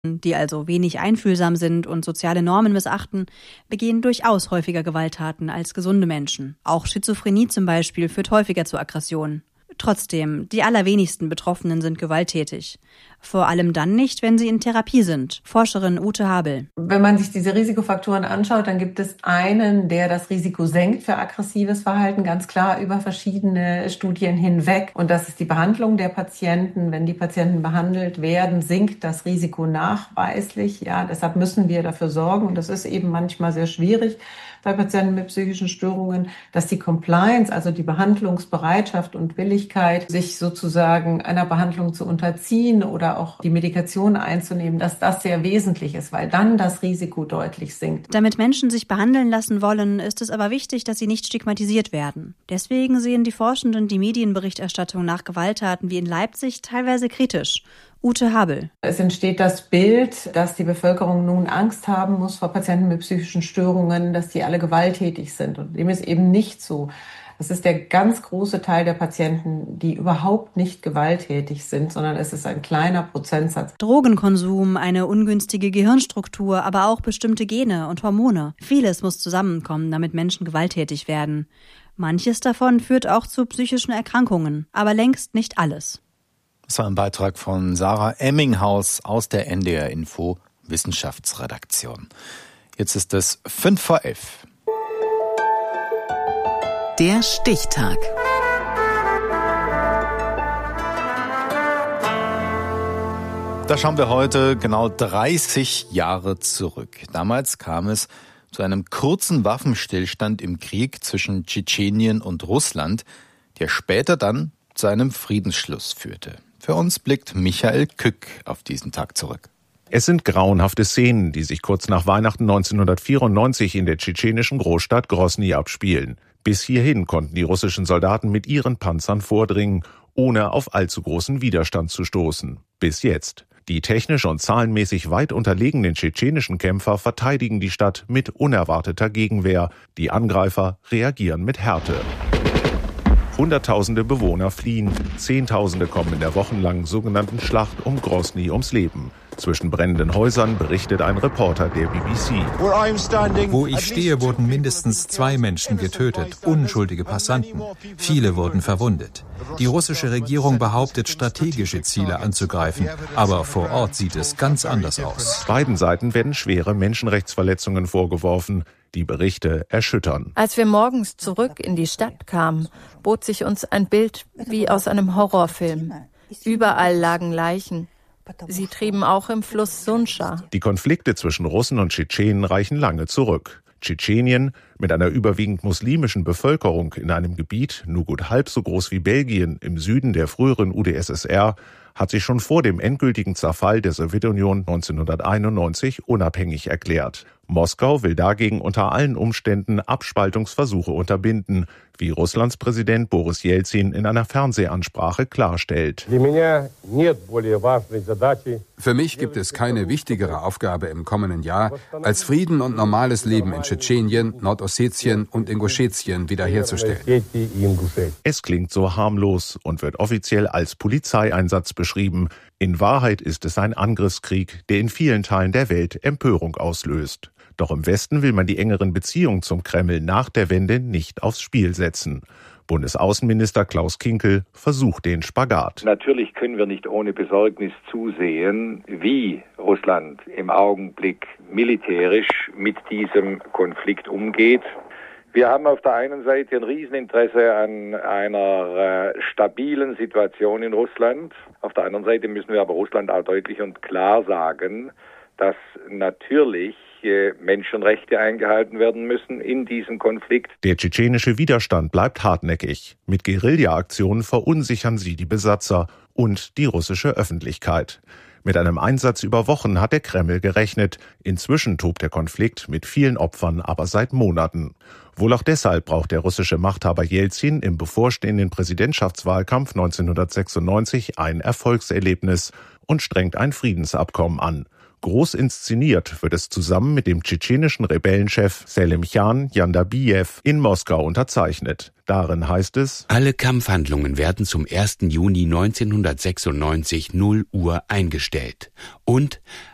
die also wenig einfühlsam sind und soziale Normen missachten, begehen durchaus häufiger Gewalttaten als gesunde Menschen. Auch Schizophrenie zum Beispiel führt häufiger zu Aggressionen. Trotzdem, die allerwenigsten Betroffenen sind gewalttätig. Vor allem dann nicht, wenn sie in Therapie sind. Forscherin Ute Habel. Wenn man sich diese Risikofaktoren anschaut, dann gibt es einen, der das Risiko senkt für aggressives Verhalten, ganz klar über verschiedene Studien hinweg. Und das ist die Behandlung der Patienten. Wenn die Patienten behandelt werden, sinkt das Risiko nachweislich. Ja, deshalb müssen wir dafür sorgen, und das ist eben manchmal sehr schwierig bei Patienten mit psychischen Störungen, dass die Compliance, also die Behandlungsbereitschaft und Willigkeit, sich sozusagen einer Behandlung zu unterziehen oder auch die Medikation einzunehmen, dass das sehr wesentlich ist, weil dann das Risiko deutlich sinkt. Damit Menschen sich behandeln lassen wollen, ist es aber wichtig, dass sie nicht stigmatisiert werden. Deswegen sehen die Forschenden die Medienberichterstattung nach Gewalttaten wie in Leipzig teilweise kritisch. Ute Habel. Es entsteht das Bild, dass die Bevölkerung nun Angst haben muss vor Patienten mit psychischen Störungen, dass die alle gewalttätig sind. Und dem ist eben nicht so. Es ist der ganz große Teil der Patienten, die überhaupt nicht gewalttätig sind, sondern es ist ein kleiner Prozentsatz. Drogenkonsum, eine ungünstige Gehirnstruktur, aber auch bestimmte Gene und Hormone. Vieles muss zusammenkommen, damit Menschen gewalttätig werden. Manches davon führt auch zu psychischen Erkrankungen, aber längst nicht alles. Das war ein Beitrag von Sarah Emminghaus aus der NDR Info Wissenschaftsredaktion. Jetzt ist es 11:05. Der Stichtag. Da schauen wir heute genau 30 Jahre zurück. Damals kam es zu einem kurzen Waffenstillstand im Krieg zwischen Tschetschenien und Russland, der später dann zu einem Friedensschluss führte. Für uns blickt Michael Kück auf diesen Tag zurück. Es sind grauenhafte Szenen, die sich kurz nach Weihnachten 1994 in der tschetschenischen Großstadt Grosny abspielen. Bis hierhin konnten die russischen Soldaten mit ihren Panzern vordringen, ohne auf allzu großen Widerstand zu stoßen. Bis jetzt. Die technisch und zahlenmäßig weit unterlegenen tschetschenischen Kämpfer verteidigen die Stadt mit unerwarteter Gegenwehr. Die Angreifer reagieren mit Härte. Hunderttausende Bewohner fliehen, Zehntausende kommen in der wochenlangen sogenannten Schlacht um Grosny ums Leben. Zwischen brennenden Häusern berichtet ein Reporter der BBC. Wo ich stehe, wurden mindestens 2 Menschen getötet, unschuldige Passanten. Viele wurden verwundet. Die russische Regierung behauptet, strategische Ziele anzugreifen, aber vor Ort sieht es ganz anders aus. Beiden Seiten werden schwere Menschenrechtsverletzungen vorgeworfen. Die Berichte erschüttern. Als wir morgens zurück in die Stadt kamen, bot sich uns ein Bild wie aus einem Horrorfilm. Überall lagen Leichen. Sie trieben auch im Fluss Sunscha. Die Konflikte zwischen Russen und Tschetschenen reichen lange zurück. Tschetschenien, mit einer überwiegend muslimischen Bevölkerung in einem Gebiet nur gut halb so groß wie Belgien im Süden der früheren UdSSR, hat sich schon vor dem endgültigen Zerfall der Sowjetunion 1991 unabhängig erklärt. Moskau will dagegen unter allen Umständen Abspaltungsversuche unterbinden, wie Russlands Präsident Boris Jelzin in einer Fernsehansprache klarstellt. Für mich gibt es keine wichtigere Aufgabe im kommenden Jahr, als Frieden und normales Leben in Tschetschenien, Nordossetien und Ingushetien wiederherzustellen. Es klingt so harmlos und wird offiziell als Polizeieinsatz beschrieben. In Wahrheit ist es ein Angriffskrieg, der in vielen Teilen der Welt Empörung auslöst. Doch im Westen will man die engeren Beziehungen zum Kreml nach der Wende nicht aufs Spiel setzen. Bundesaußenminister Klaus Kinkel versucht den Spagat. Natürlich können wir nicht ohne Besorgnis zusehen, wie Russland im Augenblick militärisch mit diesem Konflikt umgeht. Wir haben auf der einen Seite ein Rieseninteresse an einer stabilen Situation in Russland. Auf der anderen Seite müssen wir aber Russland auch deutlich und klar sagen, dass natürlich Menschenrechte eingehalten werden müssen in diesem Konflikt. Der tschetschenische Widerstand bleibt hartnäckig. Mit Guerilla-Aktionen verunsichern sie die Besatzer und die russische Öffentlichkeit. Mit einem Einsatz über Wochen hat der Kreml gerechnet. Inzwischen tobt der Konflikt mit vielen Opfern aber seit Monaten. Wohl auch deshalb braucht der russische Machthaber Jelzin im bevorstehenden Präsidentschaftswahlkampf 1996 ein Erfolgserlebnis und strengt ein Friedensabkommen an. Groß inszeniert wird es zusammen mit dem tschetschenischen Rebellenchef Selimkhan Jandabijew in Moskau unterzeichnet. Darin heißt es: Alle Kampfhandlungen werden zum 1. Juni 1996 0 Uhr eingestellt und